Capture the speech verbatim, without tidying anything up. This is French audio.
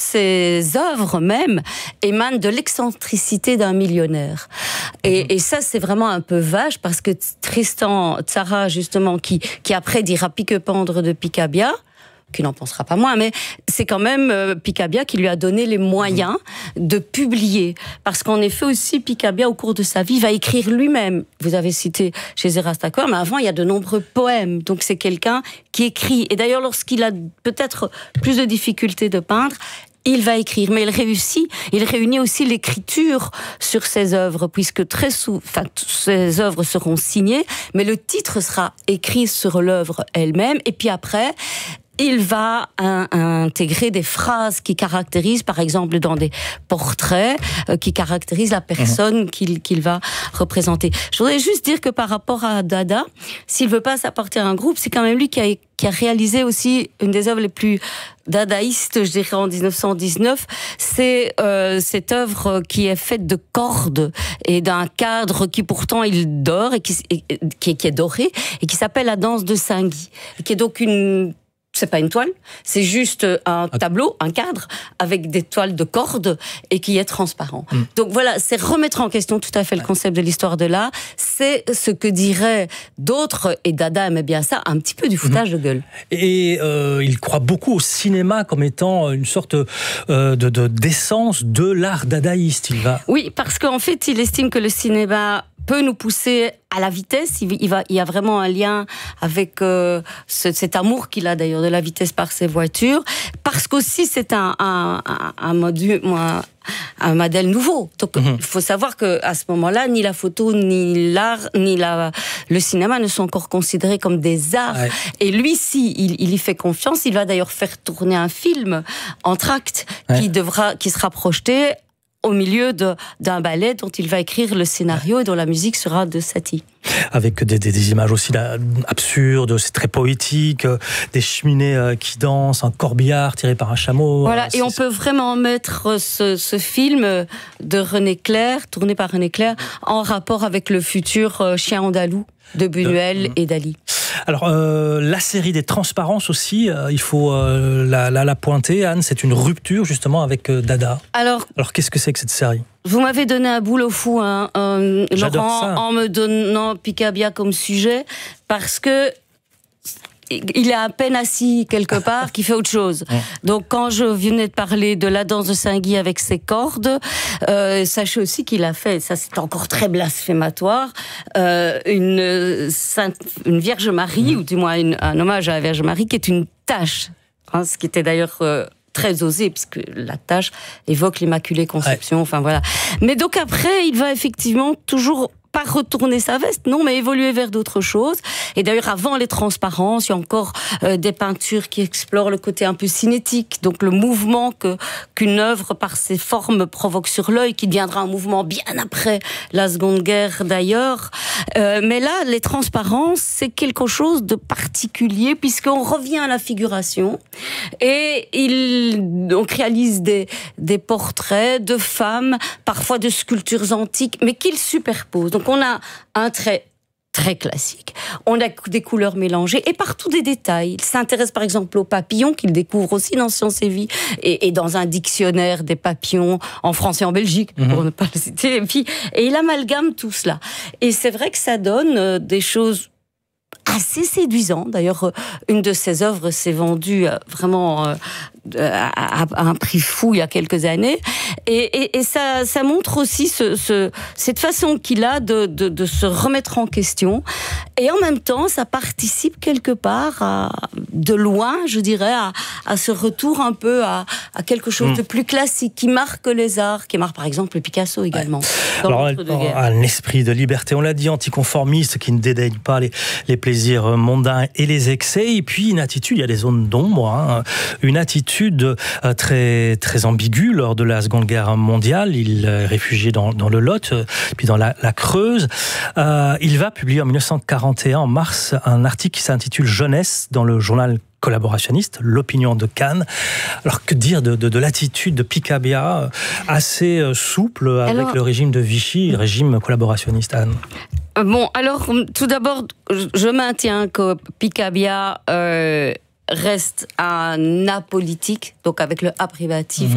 ses œuvres même émanent de l'excentricité d'un millionnaire. Et, mmh. et ça, c'est vraiment un peu vache, parce que Tristan Tzara, justement, qui, qui après dira pique-pendre de Picabia, qui n'en pensera pas moins, mais c'est quand même euh, Picabia qui lui a donné les moyens mmh. de publier. Parce qu'en effet aussi, Picabia, au cours de sa vie, va écrire lui-même. Vous avez cité chez Erastakor, mais avant, il y a de nombreux poèmes. Donc c'est quelqu'un qui écrit. Et d'ailleurs, lorsqu'il a peut-être plus de difficultés de peindre, il va écrire, mais il réussit. Il réunit aussi l'écriture sur ses œuvres, puisque très souvent, enfin, ses œuvres seront signées, mais le titre sera écrit sur l'œuvre elle-même. Et puis après, il va un, intégrer des phrases qui caractérisent, par exemple, dans des portraits, euh, qui caractérisent la personne mmh. qu'il, qu'il va représenter. Je voudrais juste dire que par rapport à Dada, s'il veut pas s'apporter à un groupe, c'est quand même lui qui a, qui a réalisé aussi une des œuvres les plus dadaïstes, je dirais, en dix-neuf cent dix-neuf. C'est euh, cette œuvre qui est faite de cordes et d'un cadre qui pourtant il dort et qui, et, qui, qui est doré et qui s'appelle La danse de Saint-Guy, qui est donc une c'est pas une toile, c'est juste un tableau, un cadre, avec des toiles de cordes et qui est transparent. Mm. Donc voilà, c'est remettre en question tout à fait le concept de l'histoire de l'art. C'est ce que diraient d'autres, et Dada aimait bien ça, un petit peu du foutage mm. de gueule. Et euh, il croit beaucoup au cinéma comme étant une sorte euh, de, de, d'essence de l'art dadaïste. Il va... Oui, parce qu'en fait, il estime que le cinéma peut nous pousser à la vitesse. Il, il, va, il y a vraiment un lien avec euh, ce, cet amour qu'il a d'ailleurs de la vitesse par ses voitures, parce qu'aussi c'est un, un, un, un, module, un, un modèle nouveau. Donc il mm-hmm. faut savoir qu'à ce moment-là, ni la photo, ni l'art, ni la, le cinéma ne sont encore considérés comme des arts. Ouais. Et lui, si, il, il y fait confiance. Il va d'ailleurs faire tourner un film en tract ouais. qui, devra, qui sera projeté au milieu de, d'un ballet dont il va écrire le scénario et dont la musique sera de Satie. Avec des, des, des images aussi là, absurdes, c'est très poétique, euh, des cheminées euh, qui dansent, un corbillard tiré par un chameau. Voilà, euh, et on peut vraiment mettre ce, ce film de René Clair, tourné par René Clair, en rapport avec le futur euh, Chien andalou de Buñuel de... et Dali. Alors, euh, la série des transparences aussi, euh, il faut euh, la, la, la pointer, Anne, c'est une rupture justement avec euh, Dada. Alors, Alors, qu'est-ce que c'est que cette série ? Vous m'avez donné un boulot fou, hein, euh, Laurent, ça. en me donnant Picabia comme sujet, parce que il est à peine assis quelque part qui fait autre chose. Donc quand je venais de parler de La danse de Saint-Guy avec ses cordes, euh, sachez aussi qu'il a fait, ça c'est encore très blasphématoire, euh, une, Sainte, une Vierge Marie, mmh. ou du moins une, un hommage à la Vierge Marie, qui est une tache, hein, ce qui était d'ailleurs... Euh, très osé, puisque la tâche évoque l'Immaculée Conception, ouais. enfin voilà. Mais donc après, il va effectivement toujours pas retourner sa veste, non, mais évoluer vers d'autres choses. Et d'ailleurs, avant les transparences, il y a encore euh, des peintures qui explorent le côté un peu cinétique, donc le mouvement que qu'une œuvre, par ses formes, provoque sur l'œil, qui deviendra un mouvement bien après la Seconde Guerre d'ailleurs. Euh, mais là, les transparences, c'est quelque chose de particulier, puisqu'on revient à la figuration, et il, on réalise des, des portraits de femmes, parfois de sculptures antiques, mais qu'il superpose. Donc on a un trait très classique. On a des couleurs mélangées et partout des détails. Il s'intéresse par exemple aux papillons qu'il découvre aussi dans Science et Vie et, et dans un dictionnaire des papillons en France et en Belgique, mmh. pour ne pas le citer. Et puis, et il amalgame tout cela. Et c'est vrai que ça donne euh, des choses assez séduisantes. D'ailleurs, une de ses œuvres s'est vendue euh, vraiment euh, à, à un prix fou il y a quelques années. Et, et, et ça, ça montre aussi ce, ce, cette façon qu'il a de, de, de se remettre en question. Et en même temps, ça participe quelque part, à, de loin, je dirais, à, à ce retour un peu à, à quelque chose mmh. de plus classique, qui marque les arts, qui marque par exemple Picasso également. Ouais. Alors, un esprit de liberté, on l'a dit, anticonformiste, qui ne dédaigne pas les, les plaisirs mondains et les excès. Et puis une attitude, il y a des zones d'ombre, hein, une attitude très, très ambiguë lors de la Seconde Guerre mondiale. Il est réfugié dans, dans le Lot, puis dans la, la Creuse. Euh, il va publier en dix-neuf cent quarante et un, en mars, un article qui s'intitule « Jeunesse » dans le journal collaborationniste, l'Opinion de Cannes. Alors que dire de, de, de l'attitude de Picabia, assez souple avec alors, le régime de Vichy, régime collaborationniste, Anne? Bon, alors tout d'abord, je maintiens que Picabia euh, reste un apolitique, donc avec le A privatif. Mmh.